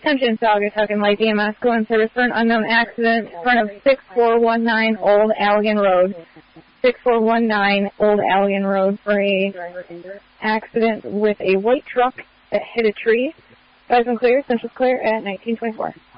Attention, Saugatuck and Light EMS, go in service for an unknown accident in front of 6419 Old Allegan Road. 6419 Old Allegan Road for a accident with a white truck that hit a tree. Guys, clear. Central's clear at 1924.